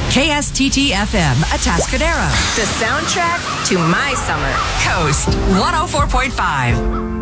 KSTT FM, Atascadero. The soundtrack to my summer. Coast 104.5.